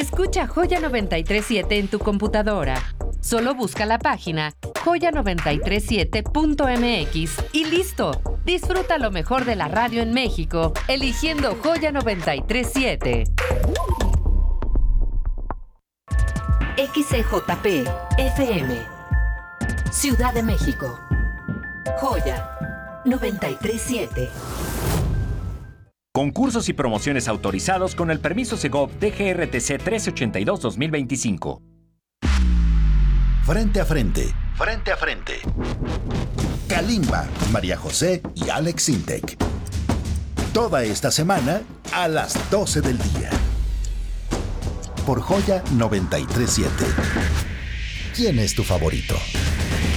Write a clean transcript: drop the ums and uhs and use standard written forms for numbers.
Escucha Joya 937 en tu computadora. Solo busca la página joya937.mx y listo. Disfruta lo mejor de la radio en México, eligiendo Joya 937. XCJP FM, Ciudad de México. Joya 937. Concursos y promociones autorizados con el permiso Segov DGRTC 1382-2025. Frente a frente. Frente a frente. Kalimba, María José y Alex Sintek. Toda esta semana a las 12 del día. Por Joya 937. ¿Quién es tu favorito?